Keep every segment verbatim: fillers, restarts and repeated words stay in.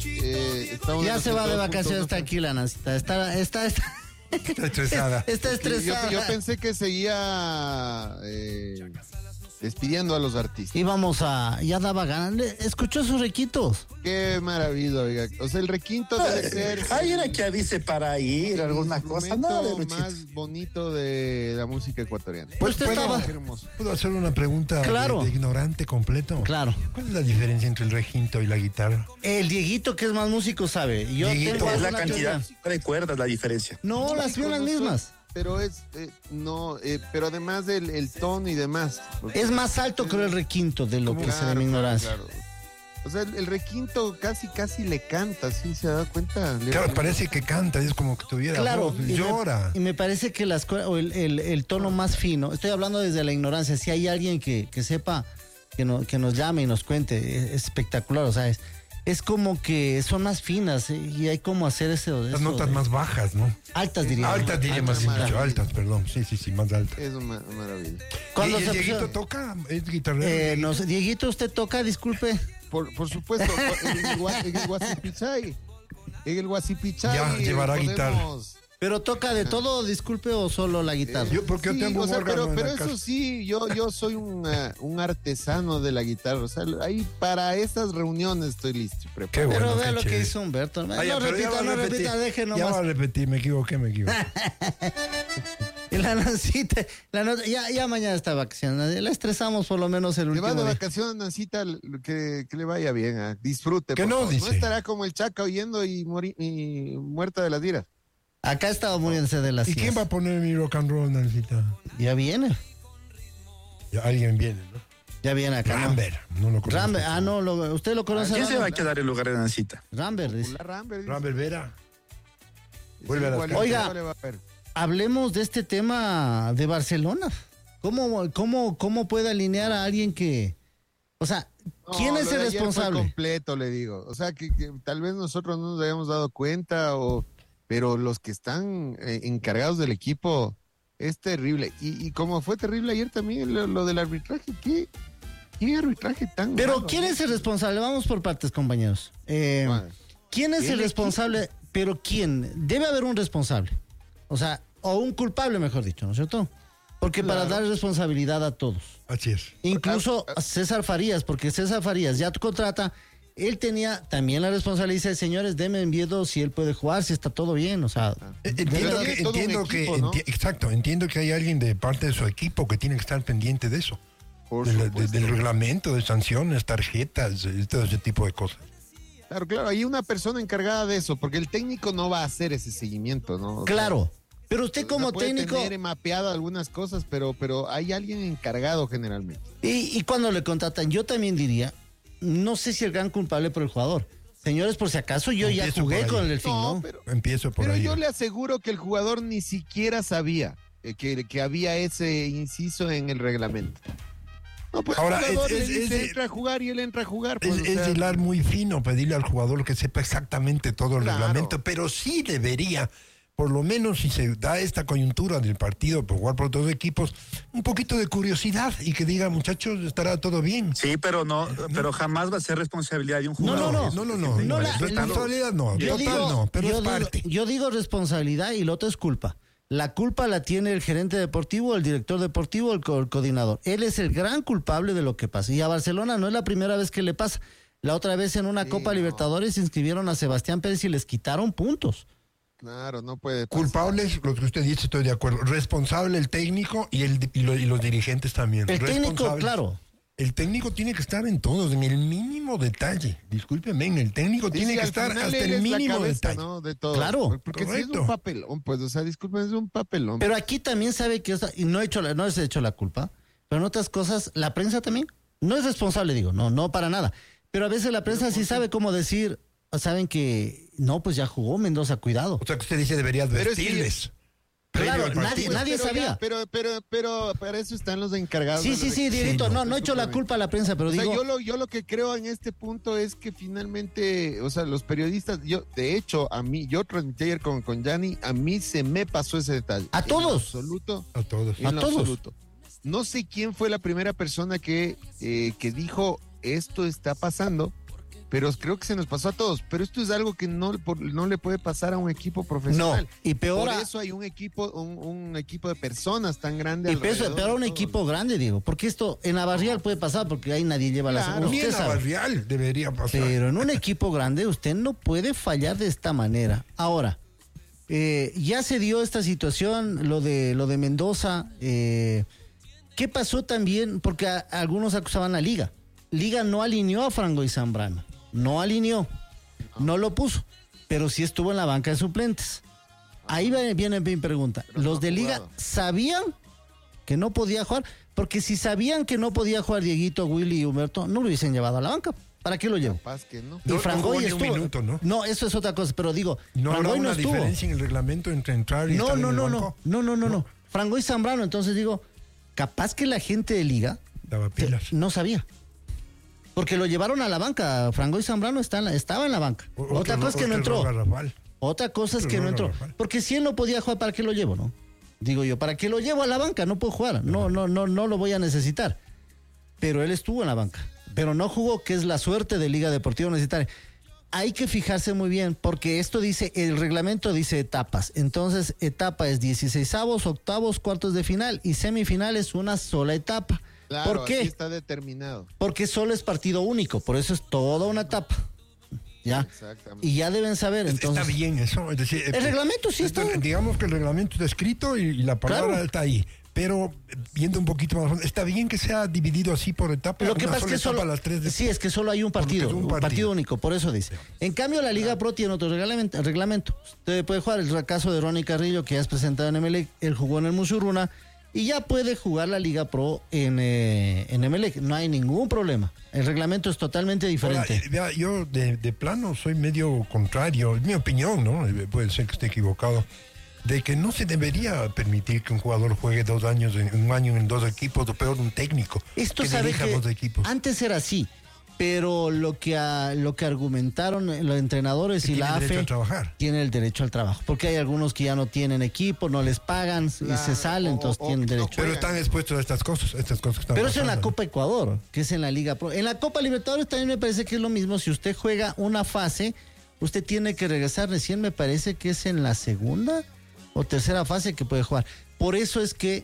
Eh, estamos Ya se va de vacaciones, puntos, tranquila, Nancita. Está, está, está, Está estresada. está estresada. Yo, yo pensé que seguía eh, despidiendo a los artistas. Íbamos a, ya daba ganas. Le- Escuchó sus requitos. Qué maravilla, oiga. O sea, el requinto debe ser Hay una que dice para ir, el alguna cosa. No, de instrumento Luchito. más bonito de la música ecuatoriana. Pues usted ¿puedo- estaba. Qué hermoso. ¿Puedo hacer una pregunta Claro. de, de ignorante completo? Claro. ¿Cuál es la diferencia entre el requinto y la guitarra? El Dieguito, que es más músico, sabe. Yo Dieguito, tengo Es la alguna cantidad teoría. de cuerdas la diferencia. No, las son las No soy- mismas. Pero es, eh, no, eh, pero además del el tono y demás. Porque- Es más alto, creo, el requinto de lo que Claro, se de mi claro, ignorancia. claro. O sea, el, el requinto casi, casi le canta, ¿sí se ha dado cuenta? Le- Claro, parece que canta, es como que tuviera Claro, voz, y me- llora. Y me parece que las cua- o el, el- el tono más fino, estoy hablando desde la ignorancia, si hay alguien que, que sepa, que, no, que nos llame y nos cuente, es, es espectacular, o sea, es, es como que son más finas, eh, y hay como hacer eso. Las eso notas de- más bajas, ¿no? altas, diría. Altas, diría más maravilla. dicho, altas, perdón. Sí, sí, sí, más altas. Es una maravilla. Cuando ¿Y se el Dieguito pusieron- toca? ¿Es guitarrero? Eh, Dieguito? no sé, Dieguito, usted toca, disculpe. Por, por supuesto, en el, gua- en el Guasipichay. En el Guasipichay. Ya, llevará guitarra. Pero toca de todo, disculpe, o solo la guitarra. Yo, porque yo Sí, tengo o un sea, órgano pero, en pero la eso casa. sí, yo, yo soy un, ah, un artesano de la guitarra. O sea, ahí para estas reuniones estoy listo. Qué preparado. bueno, Pero vea qué lo que chévere. hizo Humberto. No Ah, ya, pero ya repita, va a no repetir. repita, deje Ya nomás. va a repetir, me equivoqué, me equivoqué. Y la Nancita, la nota- ya, ya mañana está vacaciones. La estresamos por lo menos el Que va último de día. vacaciones, Nancita, que, que le vaya bien, ah, disfrute. Que por no, favor. dice. No estará como el Chaca oyendo y, mori- y muerta de las iras. Acá estaba muriéndose de las ¿Y quién va a poner mi rock and roll, Nancita? Ya viene, Ya alguien viene, ¿no? ya viene acá. ¿no? Rambert, no lo conozco. Rambert, ah, no, lo- usted lo conoce. ¿Quién se va a Rambert? quedar en lugar de Nancita? Rambert, dice. La Rambert, dice. Rambert Vera. Sí, vuelve a las igualito, Oiga. igual le va a ver. Hablemos de este tema de Barcelona. ¿Cómo, cómo, cómo puede alinear a alguien que... O sea, ¿quién No, es lo el de ayer fue responsable? completo, le digo. O sea, que, que tal vez nosotros no nos habíamos dado cuenta, o, pero los que están eh, encargados del equipo es terrible. Y, y como fue terrible ayer también lo, lo del arbitraje, ¿qué, qué arbitraje tan Pero malo, ¿quién no? es el responsable? Vamos por partes, compañeros. Eh, Bueno, ¿Quién es el el responsable? Pero ¿quién? Debe haber un responsable. O sea, o un culpable, mejor dicho, ¿no es cierto? Porque para Claro. dar responsabilidad a todos. Así es. Incluso a César Farías, porque César Farías ya contrata, él tenía también la responsabilidad, dice, señores, denme miedo si él puede jugar, si está todo bien, o sea... Eh, de Entiendo verdad- que, todo un entiendo equipo, que ¿no? enti- exacto, entiendo que hay alguien de parte de su equipo que tiene que estar pendiente de eso. por De la- de- supuesto. del reglamento, de sanciones, tarjetas, eh, todo ese tipo de cosas. Claro, claro, hay una persona encargada de eso, porque el técnico no va a hacer ese seguimiento, ¿no? O sea, Claro, pero usted o sea, como puede técnico... tener mapeado algunas cosas, pero, pero hay alguien encargado generalmente. Y, y cuando le contratan, yo también diría, no sé si el gran culpable por el jugador. Señores, por si acaso yo ya Empiezo jugué por ahí. con el Delfín, ¿no? pero, Empiezo por pero ahí. yo le aseguro que el jugador ni siquiera sabía eh, que, que había ese inciso en el reglamento. No, pues Ahora, el jugador es- le es- dice, es- entra a jugar y él entra a jugar. Es, Pues, o es sea, hilar muy fino pedirle al jugador que sepa exactamente todo el Claro. reglamento, pero sí debería, por lo menos si se da esta coyuntura del partido por jugar por dos equipos, un poquito de curiosidad y que diga, muchachos, estará todo bien. Sí, pero no, pero jamás va a ser responsabilidad de un No, jugador. no, no, no, no, No, la- responsabilidad no, Yo total digo- no, pero yo es digo- parte. Yo digo responsabilidad y lo otro es culpa. La culpa la tiene el gerente deportivo, el director deportivo, el, co- el coordinador. Él es el gran culpable de lo que pasa. Y a Barcelona no es la primera vez que le pasa. La otra vez en una Sí, Copa no. Libertadores inscribieron a Sebastián Pérez y les quitaron puntos. Claro, no puede pasar. Culpables, lo que usted dice, estoy de acuerdo. Responsable el técnico y, el, y, lo- y los dirigentes también. El técnico, Responsables. claro. El técnico tiene que estar en todos, en el mínimo detalle. Discúlpeme, el técnico Sí, tiene sí, que al estar final hasta él el es la mínimo cabeza, detalle. ¿no? De todo. Claro, Porque si es correcto. un papelón, pues, o sea, disculpen, es un papelón. Pero aquí también sabe que, y no he hecho la, no les he hecho la culpa, pero en otras cosas, la prensa también no es responsable, digo, no, no para nada. Pero a veces la prensa sí sabe cómo decir, saben que, no, pues ya jugó Mendoza, cuidado. O sea que usted dice debería Pero es que- advertirles. previo Claro, al nadie- partido. nadie Pero sabía. ya, pero, pero, pero para eso están los encargados. Sí, de sí, los sí, equipos. Dieguito, Sí, no, no, no he hecho la discúlpame. culpa a la prensa, pero O sea, digo, yo lo, yo lo que creo en este punto es que finalmente, o sea, los periodistas, yo, de hecho, a mí, yo transmití ayer con, con Gianni, a mí se me pasó ese detalle. ¿A En todos? lo absoluto. A todos. En ¿A lo todos? absoluto. No sé quién fue la primera persona que, eh, que dijo, esto está pasando, pero creo que se nos pasó a todos. Pero esto es algo que no, por- no le puede pasar a un equipo profesional. No, y peor Por a- eso hay un equipo, un, un equipo de personas tan grande. Y peor, alrededor peor a un de equipo todo. grande, Diego, porque esto en la barrial puede pasar porque ahí nadie lleva Claro. la Ni usted en la sabe. barrial debería pasar. Pero en un equipo grande usted no puede fallar de esta manera. Ahora, eh, ya se dio esta situación, lo de lo de Mendoza. Eh, ¿Qué pasó también? Porque a- algunos acusaban a Liga. Liga no alineó a Franco y Zambrano. No alineó. No lo puso. Pero sí estuvo en la banca de suplentes. Ahí va- viene mi pregunta. Pero no ¿Los ha de Liga jugado. sabían que no podía jugar? Porque si sabían que no podía jugar Dieguito, Willy y Humberto, no lo hubiesen llevado a la banca. ¿Para qué lo llevo? Capaz que no. Y No, no Frangoy jugó ni un estuvo. minuto, ¿no? eso es otra cosa, pero digo, ¿No habrá Frangoy no una estuvo. diferencia en el reglamento entre entrar y No, estar no, en el no, no, banco? no, no, no, no. Frangoy Zambrano, entonces digo, capaz que la gente de Liga Daba te- pilas. no sabía. Porque lo llevaron a la banca. Frangoy Zambrano está en la- estaba en la banca. O- Otra otro- cosa es que no otro entró. error garrafal. Otra cosa es Otro que no error entró. garrafal. Porque si él no podía jugar, ¿para qué lo llevo, no? Digo yo, ¿para qué lo llevo a la banca? No puedo jugar. No, no, no, no lo voy a necesitar. Pero él estuvo en la banca. Pero no jugó, que es la suerte de Liga Deportiva Universitaria. Hay que fijarse muy bien, porque esto dice, el reglamento dice etapas. Entonces, etapa es dieciseisavos, octavos, cuartos de final y semifinal es una sola etapa. Claro, ¿Por qué? así está determinado. Porque solo es partido único, por eso es toda una etapa. ¿Ya? Exactamente. Y ya deben saber, entonces. Está bien eso. Es decir, El eh, reglamento sí eh, está. Digamos que el reglamento está escrito y, y la palabra Claro. está ahí. Pero eh, viendo un poquito más a fondo, está bien que sea dividido así por etapas. Lo que una pasa es sola que etapa solo, a las tres de- sí, es que solo hay un Porque partido, es un un partido. partido único, por eso dice. En cambio, la Liga Pro tiene otro reglamento. reglamento. Usted puede jugar el caso de Ronnie Carrillo, que ya es presentado en Emelec, él jugó en el Musuruna, y ya puede jugar la Liga Pro en, eh, en Emelec. No hay ningún problema. El reglamento es totalmente Ahora, diferente. eh, vea, yo de, de plano soy medio contrario, es mi opinión, ¿no? Eh, Puede ser que esté equivocado, de que no se debería permitir que un jugador juegue dos años, en, un año en dos equipos, o peor, un técnico Esto que sabe dirija que dos equipos. antes era así, pero lo que, a- lo que argumentaron los entrenadores Que y tiene la derecho A F E a trabajar. tiene el derecho al trabajo, porque hay algunos que ya no tienen equipo, no les pagan y Claro, se salen, o- entonces o- tienen o- derecho. Pero están expuestos a estas cosas, estas cosas que están Pero eso en la pasando, ¿no? Copa Ecuador, que es en la Liga Pro. En la Copa Libertadores también me parece que es lo mismo. Si usted juega una fase, usted tiene que regresar recién, me parece que es en la segunda o tercera fase que puede jugar. Por eso es que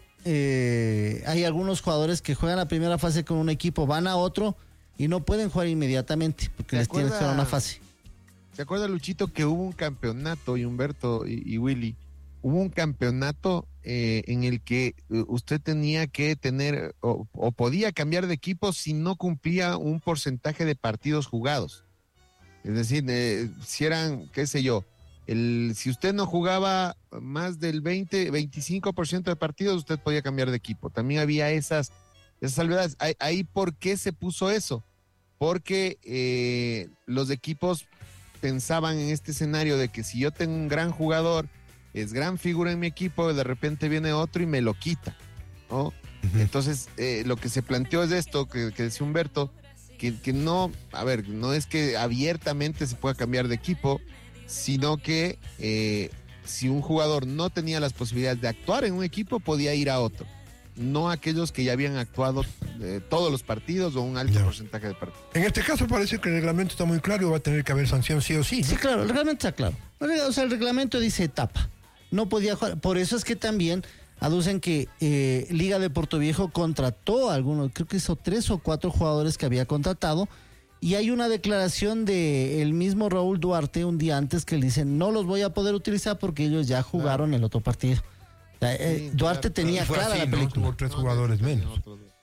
eh, hay algunos jugadores que juegan la primera fase con un equipo, van a otro y no pueden jugar inmediatamente porque ¿Se les tienen que acuerda? dar una fase. ¿Se acuerda, Luchito, que hubo un campeonato, y Humberto y, y Willy, hubo un campeonato eh, en el que eh, usted tenía que tener o, o podía cambiar de equipo si no cumplía un porcentaje de partidos jugados? Es decir, eh, si eran, qué sé yo, el, si usted no jugaba más del veinte, veinticinco por ciento de partidos, usted podía cambiar de equipo. También había esas, esas salvedades. Ahí, ahí, ¿por qué se puso eso? Porque eh, los equipos pensaban en este escenario de que si yo tengo un gran jugador, es gran figura en mi equipo, de repente viene otro y me lo quita, ¿no? Ujú. Entonces, eh, lo que se planteó es esto, que, que decía Humberto, que, que no, a ver, no es que abiertamente se pueda cambiar de equipo, sino que eh, si un jugador no tenía las posibilidades de actuar en un equipo, podía ir a otro. No aquellos que ya habían actuado eh, todos los partidos o un alto Ya. porcentaje de partidos. En este caso parece que el reglamento está muy claro y va a tener que haber sanción sí o sí, ¿no? Sí, claro, el reglamento está claro. O sea, el reglamento dice etapa. No podía jugar. Por eso es que también aducen que eh, Liga de Puerto Viejo contrató a algunos, creo que hizo tres o cuatro jugadores que había contratado. Y hay una declaración de el mismo Raúl Duarte un día antes que le dicen no los voy a poder utilizar porque ellos ya jugaron el otro partido. O sea, eh, Sí, Duarte claro, tenía Y fue clara así, la ¿no? película. Tuvo tres No, jugadores de- de- menos. otros dos.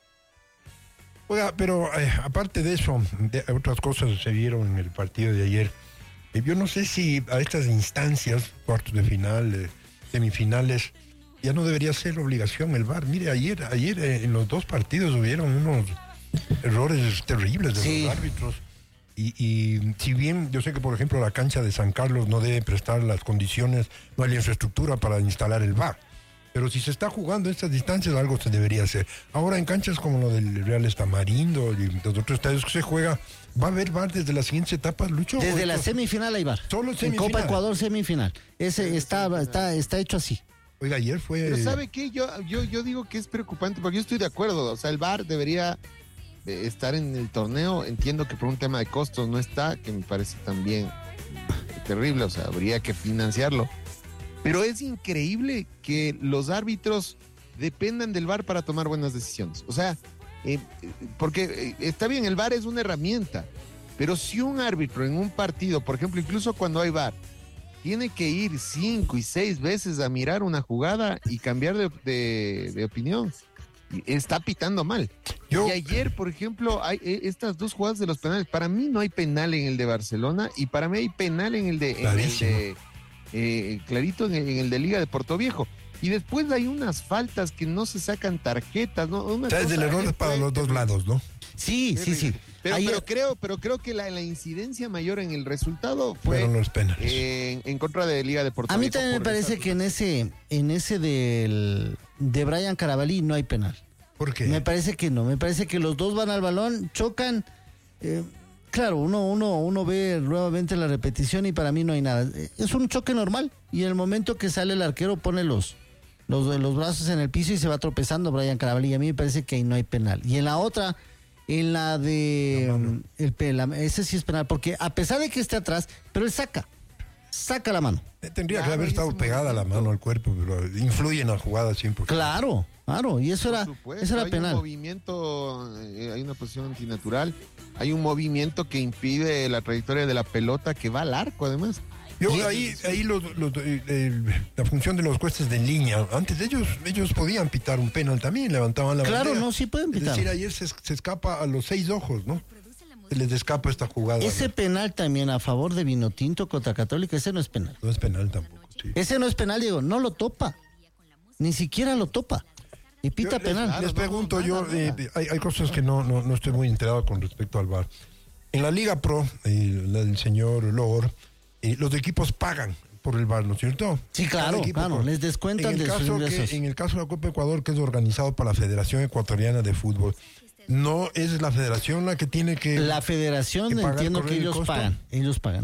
Oiga, pero eh, aparte de eso, de, otras cosas se vieron en el partido de ayer. Eh, yo no sé si a estas instancias, cuartos de final, eh, semifinales, ya no debería ser obligación el V A R. Mire, ayer, ayer eh, en los dos partidos hubieron unos errores terribles de Sí. los árbitros. Y, y si bien yo sé que, por ejemplo, la cancha de San Carlos no debe prestar las condiciones, no hay la infraestructura para instalar el V A R. Pero si se está jugando a estas distancias, algo se debería hacer. Ahora en canchas como lo del Real Estamarindo y los otros estadios que se juega, ¿va a haber V A R desde las siguientes etapas, Lucho? Desde ¿O la esto- semifinal hay V A R. Solo En semifinal. Copa Ecuador semifinal. Ese está, está, está hecho así. Oiga, ayer fue... Pero ¿sabe qué? Yo, yo, yo digo que es preocupante porque yo estoy de acuerdo. O sea, el V A R debería eh, estar en el torneo. Entiendo que por un tema de costos no está, que me parece también terrible, o sea, habría que financiarlo. Pero es increíble que los árbitros dependan del V A R para tomar buenas decisiones. O sea, eh, porque eh, está bien, el V A R es una herramienta, pero si un árbitro en un partido, por ejemplo, incluso cuando hay V A R, tiene que ir cinco y seis veces a mirar una jugada y cambiar de, de, de opinión, está pitando mal. Yo- Y ayer, por ejemplo, hay eh, estas dos jugadas de los penales. Para mí no hay penal en el de Barcelona y para mí hay penal en el de, en el Clarísimo. de eh, clarito en el, en el de Liga de Portoviejo. Y después hay unas faltas que no se sacan tarjetas, ¿no? Una O sea, es cosa- del error es para los dos lados, ¿no? Sí, sí, sí. Pero, Ayer- pero creo, pero creo que la, la incidencia mayor en el resultado fue Fueron los penales. en, en contra de Liga de Portoviejo. A mí también me por parece esa- que en ese, en ese del de Brian Carabalí no hay penal. ¿Por qué? Me parece que no, me parece que los dos van al balón, chocan. eh, claro, uno, uno, uno ve nuevamente la repetición y para mí no hay nada. Eh, Es un choque normal y en el momento que sale el arquero pone los, los, los brazos en el piso y se va tropezando Brian Carabalí. Y a mí me parece que ahí no hay penal. Y en la otra, en la de mm, el pe- la- ese sí es penal, porque a pesar de que esté atrás, pero él saca, saca la mano. Eh, Tendría que Claro, haber en estado ese pegada la momento. mano al cuerpo, pero influye en la jugada siempre. Claro, claro, y eso Por era, supuesto, eso era hay penal. un movimiento, eh, hay una posición antinatural, hay un movimiento que impide la trayectoria de la pelota que va al arco además. Yo Y- ahí, ahí los- los- eh, el- la función de los jueces de línea, antes ellos ellos podían pitar un penal también, levantaban la Claro, bandera. no, sí pueden Es pitar. decir, ayer se, se escapa a los seis ojos, ¿no? Se les escapa esta jugada. Ese penal también a favor de Vinotinto contra Católica, ese no es penal. No es penal tampoco, sí. Ese no es penal, Diego, no lo topa. Ni siquiera lo topa. Y pita Yo les- penal. Les, Claro, no, pregunto nada, yo, nada. eh, hay, hay cosas que no, no, no estoy muy enterado con respecto al V A R. En la Liga Pro, eh, la del señor Logor, eh, los equipos pagan por el V A R, ¿no es cierto? Sí, claro, Cada equipo claro, por- les descuentan en el de sus caso ingresos. que, En el caso de la Copa Ecuador, que es organizado por la Federación Ecuatoriana de Fútbol, no es la federación la que tiene que... La federación, que pagar entiendo con que el ellos costo. pagan, ellos pagan.